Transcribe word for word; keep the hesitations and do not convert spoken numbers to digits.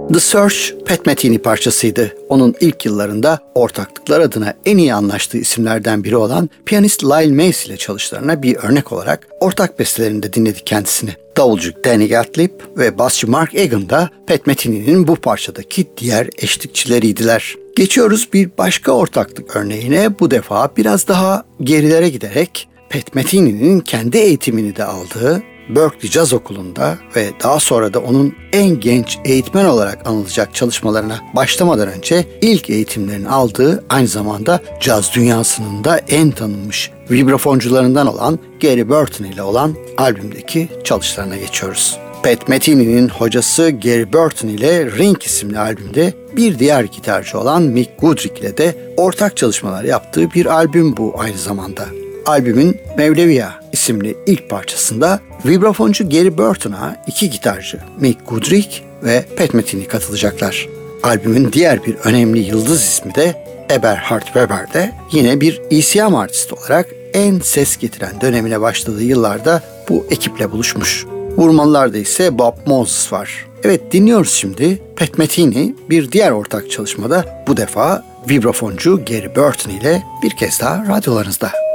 The Search, Pat Metheny parçasıydı. Onun ilk yıllarında ortaklıklar adına en iyi anlaştığı isimlerden biri olan piyanist Lyle Mace ile çalışmalarına bir örnek olarak ortak bestelerinde dinledik kendisini. Davulcu Danny Gottlieb ve basçı Mark Egan da Pat Metheny'nin bu parçadaki diğer eşlikçileriydiler. Geçiyoruz bir başka ortaklık örneğine, bu defa biraz daha gerilere giderek Pat Metheny'nin kendi eğitimini de aldığı Berklee Caz Okulu'nda ve daha sonra da onun en genç eğitmen olarak anılacak çalışmalarına başlamadan önce ilk eğitimlerini aldığı, aynı zamanda caz dünyasının da en tanınmış vibrafoncularından olan Gary Burton ile olan albümdeki çalışmalarına geçiyoruz. Pat Metheny'nin hocası Gary Burton ile Ring isimli albümde bir diğer gitarcı olan Mick Goodrick ile de ortak çalışmalar yaptığı bir albüm bu aynı zamanda. Albümün Mevleviya isimli ilk parçasında vibrafoncu Gary Burton'a iki gitarcı Mick Goodrick ve Pat Metheny katılacaklar. Albümün diğer bir önemli yıldız ismi de Eberhard Weber de yine bir E C M artisti olarak en ses getiren dönemine başladığı yıllarda bu ekiple buluşmuş. Vurmalılarda ise Bob Moses var. Evet, dinliyoruz şimdi Pat Metheny bir diğer ortak çalışmada, bu defa vibrafoncu Gary Burton ile bir kez daha radyolarınızda.